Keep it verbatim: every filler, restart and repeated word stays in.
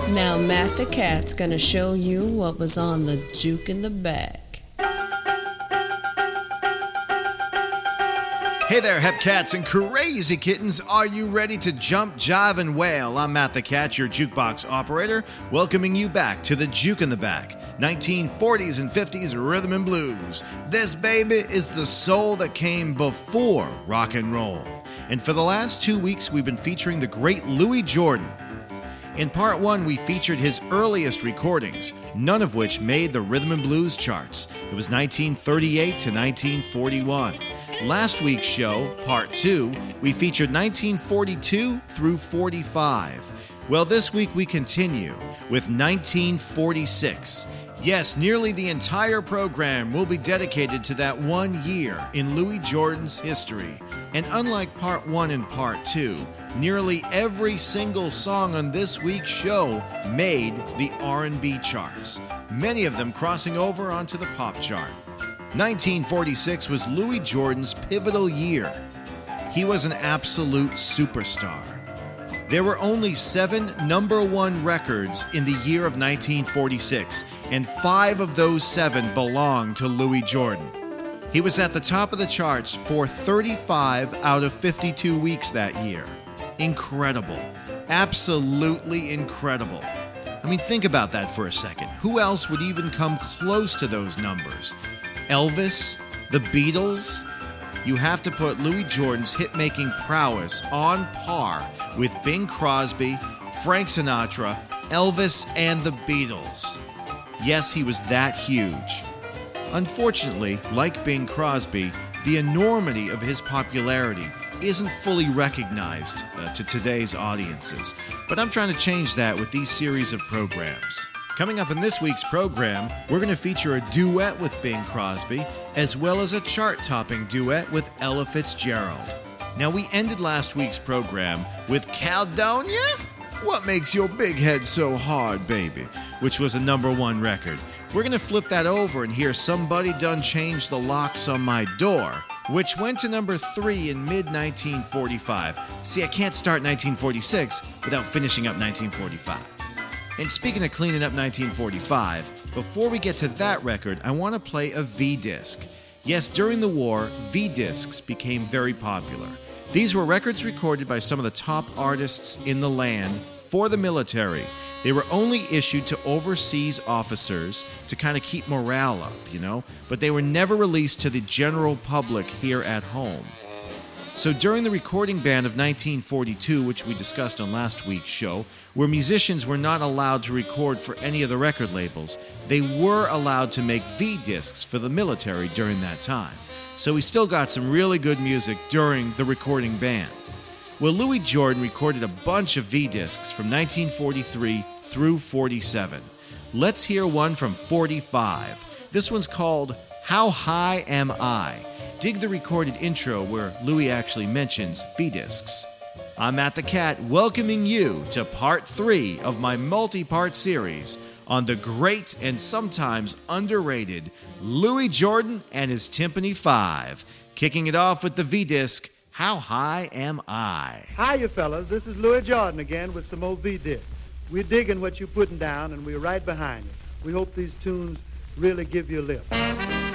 Now Matt the Cat's gonna show you what was on the juke in the back. Hey there, hep cats and crazy kittens. Are you ready to jump, jive, and wail? I'm Matt the Cat, your jukebox operator, welcoming you back to the Juke in the Back, nineteen forties and fifties rhythm and blues. This, baby, is the soul that came before rock and roll. And for the last two weeks, we've been featuring the great Louis Jordan. In part one, we featured his earliest recordings, none of which made the rhythm and blues charts. It was nineteen thirty-eight to nineteen forty-one. Last week's show, part two, we featured nineteen forty-two through forty-five. Well, this week we continue with nineteen forty-six. Yes, nearly the entire program will be dedicated to that one year in Louis Jordan's history. And unlike part one and part two, nearly every single song on this week's show made the R and B charts, many of them crossing over onto the pop chart. nineteen forty-six was Louis Jordan's pivotal year. He was an absolute superstar. There were only seven number one records in the year of nineteen forty-six, and five of those seven belonged to Louis Jordan. He was at the top of the charts for thirty-five out of fifty-two weeks that year. Incredible. Absolutely incredible. I mean, think about that for a second. Who else would even come close to those numbers? Elvis? The Beatles? You have to put Louis Jordan's hit-making prowess on par with Bing Crosby, Frank Sinatra, Elvis, and the Beatles. Yes, he was that huge. Unfortunately, like Bing Crosby, the enormity of his popularity isn't fully recognized uh, to today's audiences. But I'm trying to change that with these series of programs. Coming up in this week's program, we're going to feature a duet with Bing Crosby, as well as a chart-topping duet with Ella Fitzgerald. Now, we ended last week's program with Caledonia? What makes your big head so hard, baby? Which was a number one record. We're going to flip that over and hear Somebody Done Changed the Locks on My Door, which went to number three in mid nineteen forty-five. See, I can't start nineteen forty-six without finishing up nineteen forty-five. And speaking of cleaning up nineteen forty-five, before we get to that record, I want to play a V-disc. Yes, during the war, V-discs became very popular. These were records recorded by some of the top artists in the land for the military. They were only issued to overseas officers to kind of keep morale up, you know, but they were never released to the general public here at home. So during the recording ban of nineteen forty-two, which we discussed on last week's show, where musicians were not allowed to record for any of the record labels, they were allowed to make V-discs for the military during that time. So we still got some really good music during the recording ban. Well, Louis Jordan recorded a bunch of V-discs from nineteen forty-three through forty-seven. Let's hear one from forty-five. This one's called How High Am I? Dig the recorded intro where Louis actually mentions V-discs. I'm Matt the Cat, welcoming you to part three of my multi-part series on the great and sometimes underrated Louis Jordan and his Timpani Five. Kicking it off with the V-disc, How High Am I? Hiya, fellas. This is Louis Jordan again with some old V-disc. We're digging what you're putting down, and we're right behind you. We hope these tunes really give you a lift.